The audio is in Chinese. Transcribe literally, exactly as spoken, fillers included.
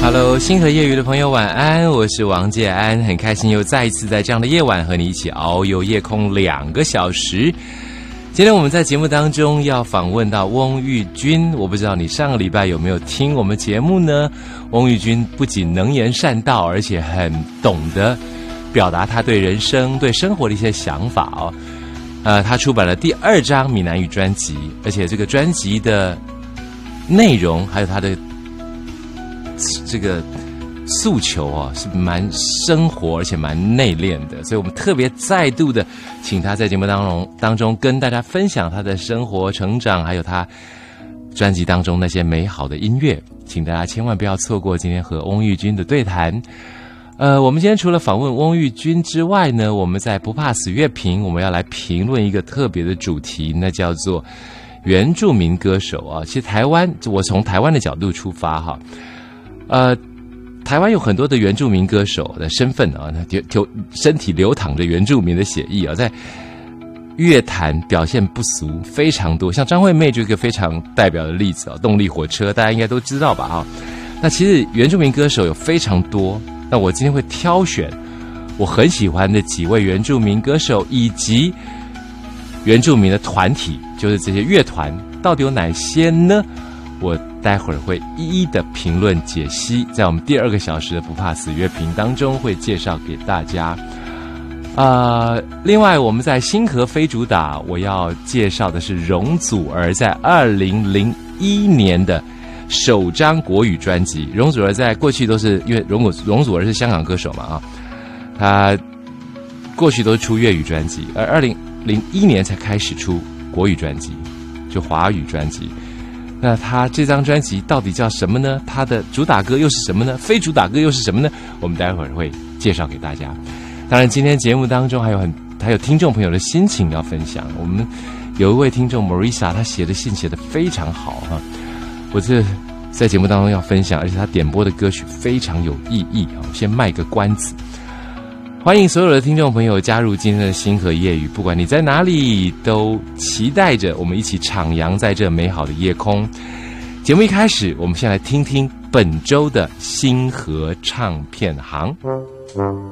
Hello， 星河夜语的朋友晚安，我是王介安，很开心又再一次在这样的夜晚和你一起遨游夜空两个小时。今天我们在节目当中要访问到翁玉君，我不知道你上个礼拜有没有听我们节目呢？翁玉君不仅能言善道，而且很懂得表达他对人生、对生活的一些想法哦。呃，他出版了第二张闽南语专辑，而且这个专辑的内容还有他的这个诉求哦，是蛮生活而且蛮内敛的，所以我们特别再度的请他在节目当中当中跟大家分享他的生活成长，还有他专辑当中那些美好的音乐，请大家千万不要错过今天和翁玉君的对谈。呃，我们今天除了访问翁玉君之外呢，我们在不怕死乐评，我们要来评论一个特别的主题，那叫做原住民歌手啊。其实台湾，我从台湾的角度出发哈。呃，台湾有很多的原住民歌手的身份啊，流身体流淌着原住民的血液啊，在乐坛表现不俗，非常多。像张惠妹就一个非常代表的例子啊，动力火车大家应该都知道吧啊。那其实原住民歌手有非常多，那我今天会挑选我很喜欢的几位原住民歌手，以及原住民的团体，就是这些乐团到底有哪些呢？我待会儿会一一的评论解析，在我们第二个小时的不怕死乐评当中会介绍给大家。呃，另外我们在星河非主打，我要介绍的是容祖儿在二零零一年的首张国语专辑。容祖儿在过去都是因为容容祖儿是香港歌手嘛啊，他过去都是出粤语专辑，而二零零一年才开始出国语专辑，就华语专辑。那他这张专辑到底叫什么呢？他的主打歌又是什么呢？非主打歌又是什么呢？我们待会儿会介绍给大家。当然，今天节目当中还有很还有听众朋友的心情要分享。我们有一位听众 Marisa， 他写的信写得非常好哈，我这在节目当中要分享，而且他点播的歌曲非常有意义啊。我先卖个关子。欢迎所有的听众朋友加入今天的星河夜语，不管你在哪里，都期待着我们一起徜徉在这美好的夜空。节目一开始，我们先来听听本周的星河唱片行。